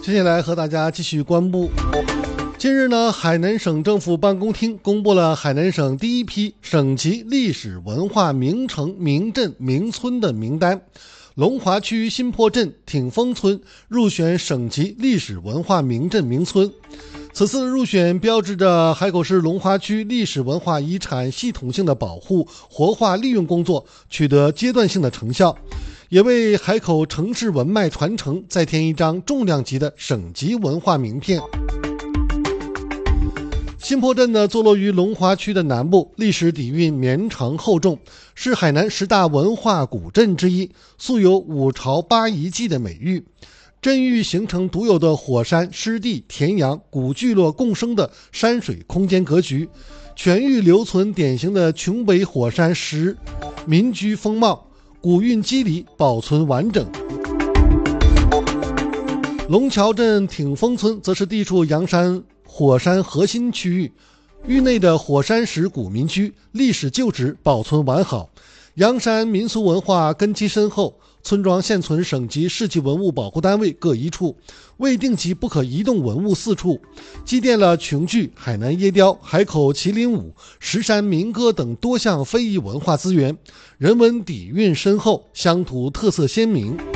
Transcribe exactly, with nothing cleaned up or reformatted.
接下来和大家继续关注。近日呢，海南省政府办公厅公布了海南省第一批省级历史文化名城、名镇、名村的名单，龙华区新坡镇挺峰村入选省级历史文化名镇名村。此次入选标志着海口市龙华区历史文化遗产系统性的保护、活化、利用工作取得阶段性的成效，也为海口城市文脉传承再添一张重量级的省级文化名片。新坡镇呢，坐落于龙华区的南部，历史底蕴绵长厚重，是海南十大文化古镇之一，素有五朝八遗迹的美誉。镇域形成独有的火山、湿地、田阳、古聚落共生的山水空间格局，全域留存典型的琼北火山石民居风貌，古韵肌理保存完整。龙桥镇挺峰村则是地处阳山火山核心区域，域内的火山石古民居历史旧址保存完好，阳山民俗文化根基深厚，村庄现存省级市级文物保护单位各一处，未定级不可移动文物四处，积淀了琼剧、海南椰雕、海口麒麟舞、石山民歌等多项非遗文化资源，人文底蕴深厚，乡土特色鲜明。